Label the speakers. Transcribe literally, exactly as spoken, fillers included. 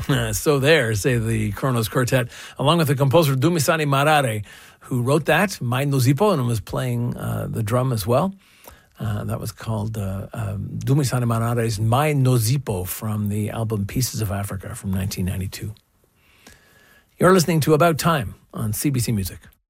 Speaker 1: So there, say the Kronos Quartet, along with the composer Dumisani Marare, who wrote that, Mai Nozipo, and was playing uh, the drum as well. Uh, that was called uh, um, Dumisani Marare's Mai Nozipo from the album Pieces of Africa from nineteen ninety-two. You're listening to About Time on C B C Music.